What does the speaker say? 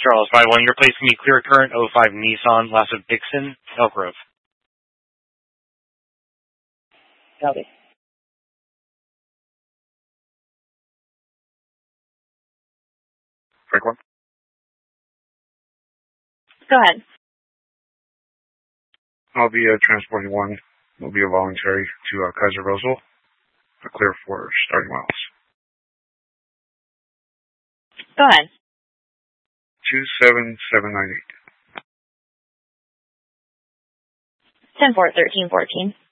Charles 5-1, you're placing me clear current 05 Nissan, last of Dixon, Elk Grove. Copy. Break one. Go ahead. I'll be transporting one. Will be a voluntary to Kaiser Roseville. Clear for starting miles. Go ahead. 27798. 10-4, 13-14.